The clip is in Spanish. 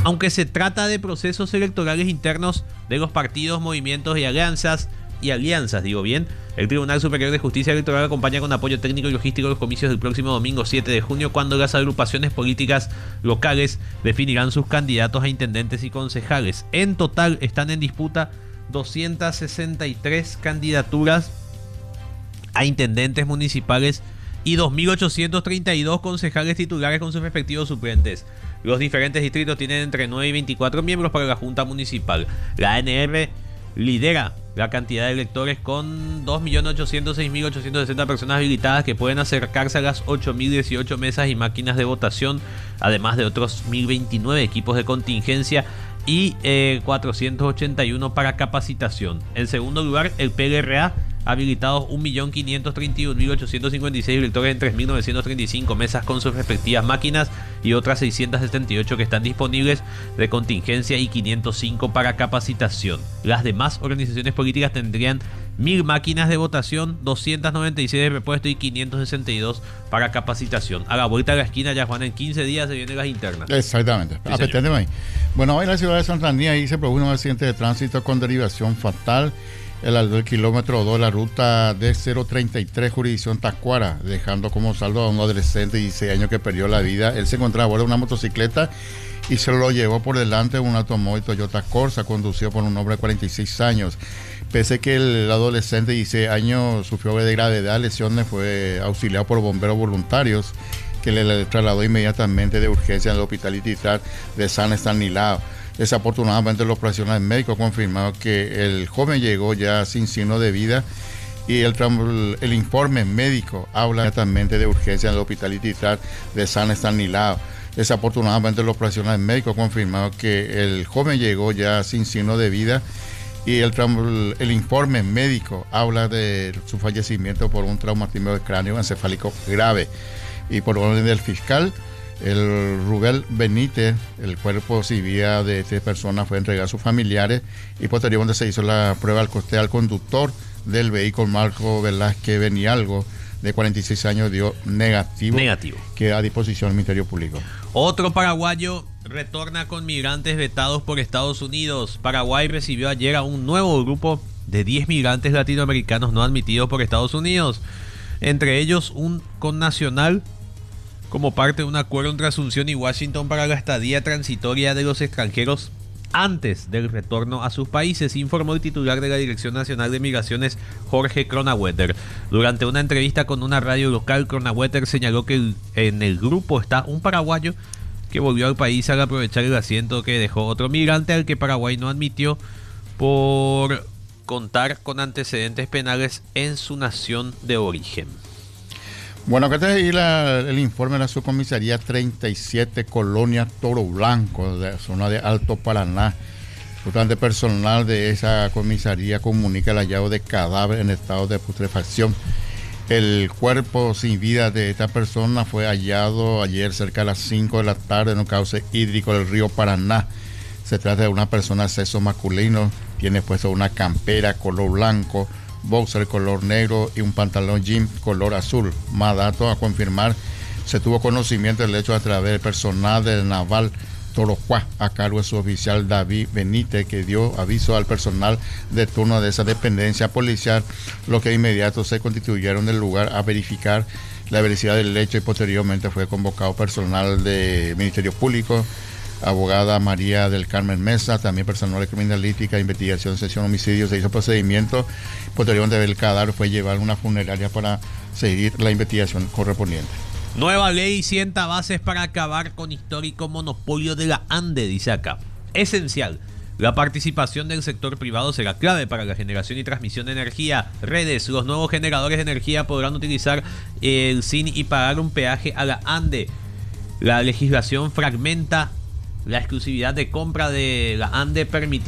Aunque se trata de procesos electorales internos de los partidos, movimientos y alianzas, digo bien, el Tribunal Superior de Justicia Electoral acompaña con apoyo técnico y logístico los comicios del próximo domingo 7 de junio, cuando las agrupaciones políticas locales definirán sus candidatos a intendentes y concejales. En total están en disputa 263 candidaturas a intendentes municipales y 2.832 concejales titulares con sus respectivos suplentes. Los diferentes distritos tienen entre 9 y 24 miembros para la Junta Municipal. La ANR lidera la cantidad de electores con 2.806.860 personas habilitadas que pueden acercarse a las 8.018 mesas y máquinas de votación, además de otros 1.029 equipos de contingencia y 481 para capacitación. En segundo lugar, el PLRA, habilitados 1.531.856 electores en 3.935 mesas con sus respectivas máquinas y otras 678 que están disponibles de contingencia y 505 para capacitación. Las demás organizaciones políticas tendrían 1.000 máquinas de votación, 296 de repuesto y 562 para capacitación. A la vuelta de la esquina, ya Juan, en 15 días se vienen las internas. Exactamente. Sí, ahí. Bueno, hoy en la ciudad de Santanía ahí se produjo un accidente de tránsito con derivación fatal. El kilómetro 2 de la ruta D033, jurisdicción Tacuara, dejando como saldo a un adolescente de 16 años que perdió la vida. Él se encontraba a bordo de una motocicleta y se lo llevó por delante un automóvil Toyota Corsa conducido por un hombre de 46 años. Pese que el adolescente de 16 años sufrió de gravedad, lesiones, fue auxiliado por bomberos voluntarios que le trasladó inmediatamente de urgencia al hospital militar de San Estanislao. Desafortunadamente, los profesionales médicos confirmaron que el joven llegó ya sin signo de vida y el informe médico habla inmediatamente de urgencia en el hospital militar de San Estanislao. Desafortunadamente, los profesionales médicos confirmaron que el joven llegó ya sin signo de vida y el informe médico habla de su fallecimiento por un traumatismo de cráneo encefálico grave. Y por orden del fiscal, el Rubén Benítez, el cuerpo sin vida de esta persona fue entregado a sus familiares y posteriormente se hizo la prueba al coste al conductor del vehículo Marco Velázquez Benialgo, de 46 años, dio negativo. Queda a disposición del Ministerio Público. Otro paraguayo retorna con migrantes vetados por Estados Unidos. Paraguay recibió ayer a un nuevo grupo de 10 migrantes latinoamericanos no admitidos por Estados Unidos, entre ellos un connacional, como parte de un acuerdo entre Asunción y Washington para la estadía transitoria de los extranjeros antes del retorno a sus países, informó el titular de la Dirección Nacional de Migraciones, Jorge Kronawetter. Durante una entrevista con una radio local, Kronawetter señaló que en el grupo está un paraguayo que volvió al país al aprovechar el asiento que dejó otro migrante al que Paraguay no admitió por contar con antecedentes penales en su nación de origen. Bueno, acá está ahí el informe de la subcomisaría 37, Colonia Toro Blanco, de la zona de Alto Paraná. Justamente personal de esa comisaría comunica el hallazgo de cadáver en estado de putrefacción. El cuerpo sin vida de esta persona fue hallado ayer cerca de las 5 de la tarde en un cauce hídrico del río Paraná. Se trata de una persona de sexo masculino, tiene puesto una campera color blanco, boxer color negro y un pantalón jean color azul. Más datos a confirmar: se tuvo conocimiento del hecho a través del personal del Naval Torojuá, a cargo de su oficial David Benítez, que dio aviso al personal de turno de esa dependencia policial, lo que de inmediato se constituyeron en el lugar a verificar la veracidad del hecho y posteriormente fue convocado personal del Ministerio Público, abogada María del Carmen Mesa, también personal de criminalística, investigación, sección homicidios. Se hizo procedimiento. Posteriormente el cadáver fue llevado a una funeraria para seguir la investigación correspondiente. Nueva ley sienta bases para acabar con histórico monopolio de la ANDE, dice acá. Esencial. La participación del sector privado será clave para la generación y transmisión de energía. Redes. Los nuevos generadores de energía podrán utilizar el SIN y pagar un peaje a la ANDE. La legislación fragmenta la exclusividad de compra de la ANDE, permitiendo